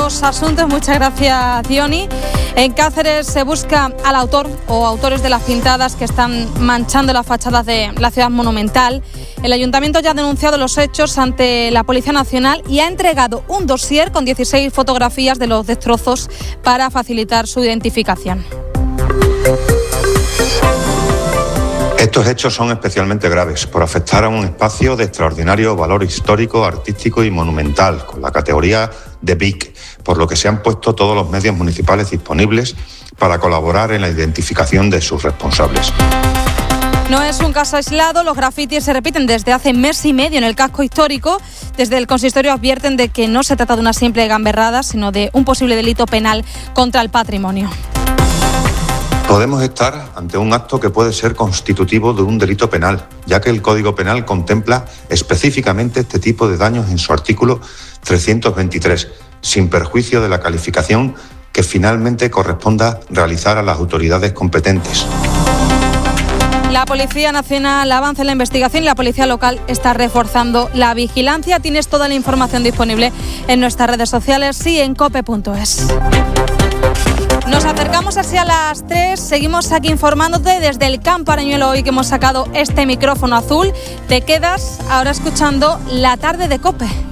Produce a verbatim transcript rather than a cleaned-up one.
otros asuntos. Muchas gracias, Diony. En Cáceres se busca al autor o autores de las pintadas que están manchando las fachadas de la ciudad monumental. El Ayuntamiento ya ha denunciado los hechos ante la Policía Nacional y ha entregado un dossier con dieciséis fotografías de los destrozos para facilitar su identificación. Estos hechos son especialmente graves por afectar a un espacio de extraordinario valor histórico, artístico y monumental, con la categoría de B I C, por lo que se han puesto todos los medios municipales disponibles para colaborar en la identificación de sus responsables. No es un caso aislado, los grafitis se repiten desde hace mes y medio en el casco histórico. Desde el consistorio advierten de que no se trata de una simple gamberrada, sino de un posible delito penal contra el patrimonio. Podemos estar ante un acto que puede ser constitutivo de un delito penal, ya que el Código Penal contempla específicamente este tipo de daños en su artículo trescientos veintitrés, sin perjuicio de la calificación que finalmente corresponda realizar a las autoridades competentes. La Policía Nacional avanza en la investigación y la Policía Local está reforzando la vigilancia. Tienes toda la información disponible en nuestras redes sociales y en cope punto es. Nos acercamos así a las tres, seguimos aquí informándote desde el Campo Arañuelo hoy que hemos sacado este micrófono azul. Te quedas ahora escuchando La Tarde de COPE.